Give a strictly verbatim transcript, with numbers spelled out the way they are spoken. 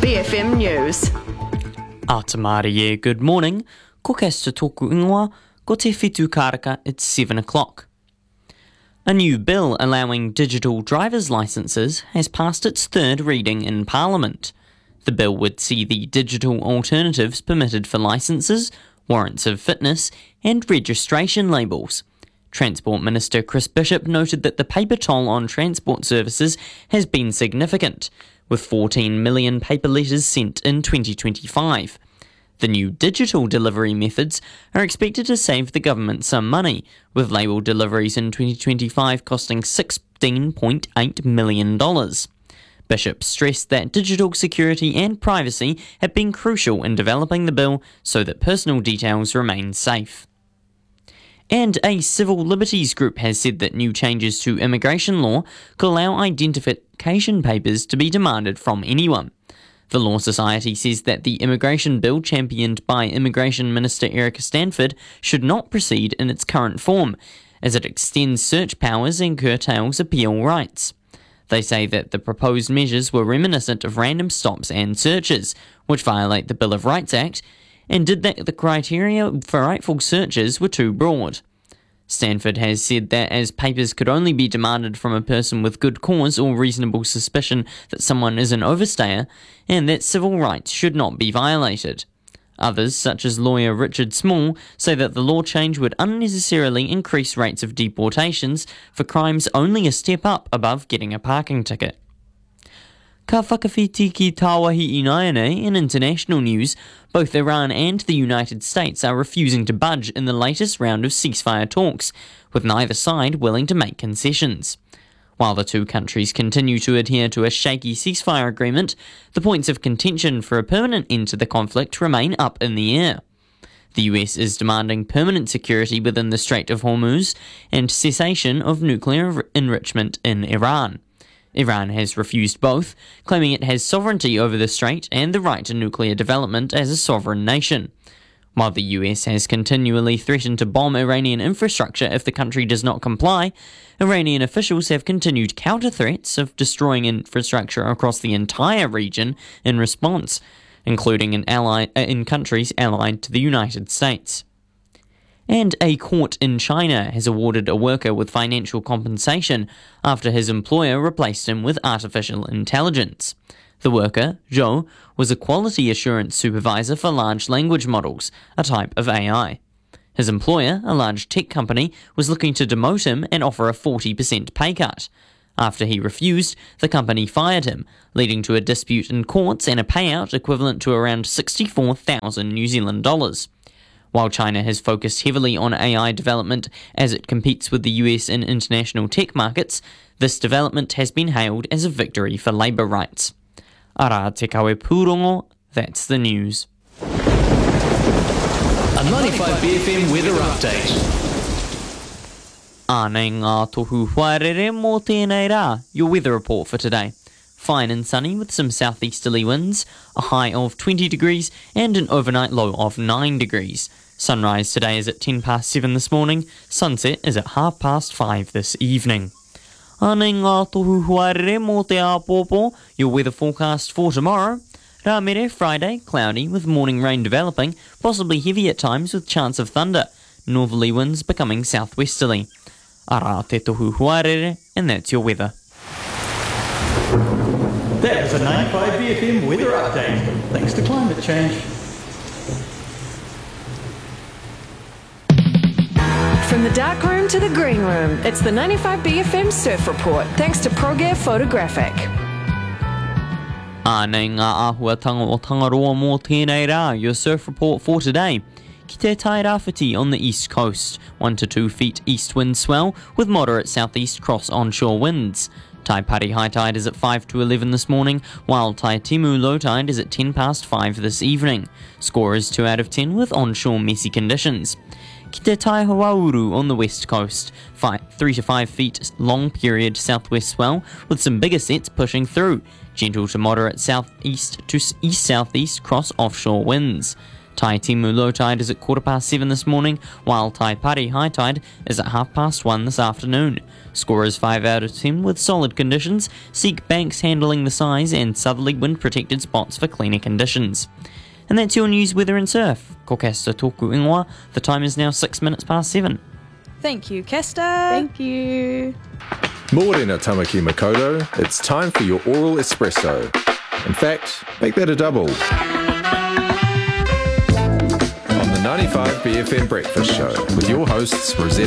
B F M News. Atamari, good morning. Ko kesta tōku ingoa, ko te whitu karaka, it's seven o'clock. A new bill allowing digital driver's licences has passed its third reading in Parliament. The bill would see the digital alternatives permitted for licences, warrants of fitness and registration labels. Transport Minister Chris Bishop noted that the paper toll on transport services has been significant, with fourteen million paper letters sent in twenty twenty-five. The new digital delivery methods are expected to save the government some money, with label deliveries in twenty twenty-five costing sixteen point eight million dollars. Bishop stressed that digital security and privacy have been crucial in developing the bill so that personal details remain safe. And a civil liberties group has said that new changes to immigration law could allow identification papers to be demanded from anyone. The Law Society says that the immigration bill championed by Immigration Minister Erica Stanford should not proceed in its current form, as it extends search powers and curtails appeal rights. They say that the proposed measures were reminiscent of random stops and searches, which violate the Bill of Rights Act, and did that the criteria for rightful searches were too broad. Stanford has said that as papers could only be demanded from a person with good cause or reasonable suspicion that someone is an overstayer, and that civil rights should not be violated. Others, such as lawyer Richard Small, say that the law change would unnecessarily increase rates of deportations for crimes only a step up above getting a parking ticket. Ka whakawhiti ki tāwahi i Nāianei in international news, both Iran and the United States are refusing to budge in the latest round of ceasefire talks, with neither side willing to make concessions. While the two countries continue to adhere to a shaky ceasefire agreement, the points of contention for a permanent end to the conflict remain up in the air. The U S is demanding permanent security within the Strait of Hormuz and cessation of nuclear enrichment in Iran. Iran has refused both, claiming it has sovereignty over the strait and the right to nuclear development as a sovereign nation. While the U S has continually threatened to bomb Iranian infrastructure if the country does not comply, Iranian officials have continued counter-threats of destroying infrastructure across the entire region in response, including in, ally, uh, in countries allied to the United States. And a court in China has awarded a worker with financial compensation after his employer replaced him with artificial intelligence. The worker, Zhou, was a quality assurance supervisor for large language models, a type of A I. His employer, a large tech company, was looking to demote him and offer a forty percent pay cut. After he refused, the company fired him, leading to a dispute in courts and a payout equivalent to around sixty-four thousand New Zealand dollars. While China has focused heavily on A I development as it competes with the U S in international tech markets, this development has been hailed as a victory for labour rights. Ara te kawe pūrongo, that's the news. A ninety-five B F M weather update. Ānei ngā tohu whaerere mō tēnei rā, your weather report for today. Fine and sunny with some southeasterly winds, a high of twenty degrees and an overnight low of nine degrees. Sunrise today is at ten past seven this morning, sunset is at half past five this evening. Ānei ngā tohu huarere mō te āpōpō, your weather forecast for tomorrow. Rā mere, Friday, cloudy with morning rain developing, possibly heavy at times with chance of thunder, northerly winds becoming southwesterly. Ara te tohu huarere, and that's your weather. That was a ninety-five B F M weather update, thanks to climate change. From the dark room to the green room, it's the ninety-five B F M Surf Report, thanks to ProGear Photographic. Ānei ngā āhuatanga o Tangaroa mō tēnei rā, your surf report for today. Ki te Tairāwhiti on the east coast, one to two feet east wind swell with moderate southeast cross onshore winds. Taipari high tide is at five to eleven this morning, while Taitimu low tide is at ten past five this evening. Score is two out of ten with onshore messy conditions. Ki te Taihawauru on the west coast, five, three to five feet long period southwest swell with some bigger sets pushing through. Gentle to moderate southeast to east-southeast cross offshore winds. Tai Timu low tide is at quarter past seven this morning, while Tai Pari high tide is at half past one this afternoon. Score is five out of ten with solid conditions, seek banks handling the size and southerly wind protected spots for cleaner conditions. And that's your news, weather and surf. Ko Kesta tōku ingoa, the time is now six minutes past seven. Thank you, Kesta. Thank you. Morena Tamaki Makoto, it's time for your oral espresso. In fact, make that a double. On the ninety-five B F M Breakfast Show with your hosts Rosetta